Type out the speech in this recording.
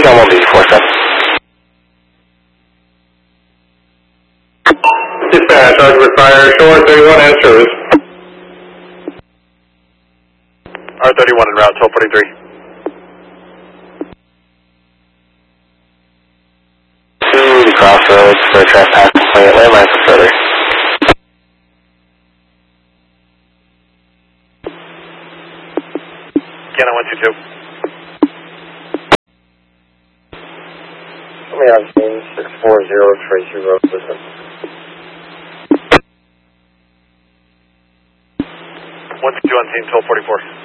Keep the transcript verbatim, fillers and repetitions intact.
on one B four seven. Dispatch, Archibald Fire, Shore thirty-one has service. R thirty-one en route, twelve forty-three. To the crossroads for trespass complaint, landline for further. Cannon one two two. Let me have seen six four zero Tracy Road, listen. one two two on scene, twelve forty-four.